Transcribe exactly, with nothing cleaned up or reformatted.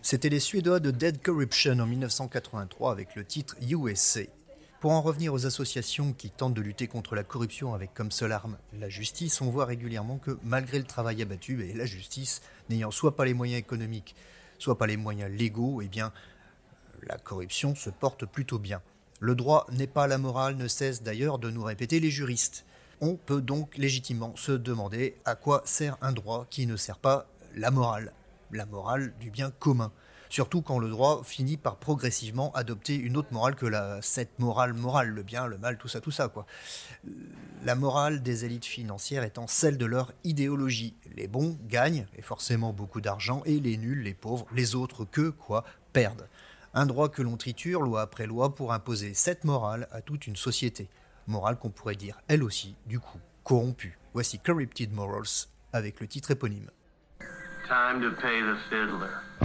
C'était les Suédois de Dead Corruption en dix-neuf cent quatre-vingt-trois avec le titre U S A. Pour en revenir aux associations qui tentent de lutter contre la corruption avec comme seule arme la justice, on voit régulièrement que malgré le travail abattu, et la justice n'ayant soit pas les moyens économiques, soit pas les moyens légaux, eh bien la corruption se porte plutôt bien. Le droit n'est pas la morale, ne cesse d'ailleurs de nous répéter les juristes. On peut donc légitimement se demander à quoi sert un droit qui ne sert pas la morale, la morale du bien commun. Surtout quand le droit finit par progressivement adopter une autre morale que la cette morale morale, le bien, le mal, tout ça, tout ça, quoi. La morale des élites financières étant celle de leur idéologie. Les bons gagnent, et forcément beaucoup d'argent, et les nuls, les pauvres, les autres que, quoi, perdent. Un droit que l'on triture, loi après loi, pour imposer cette morale à toute une société. Morale qu'on pourrait dire, elle aussi, du coup, corrompue. Voici Corrupted Morals, avec le titre éponyme. Time to pay the fiddler.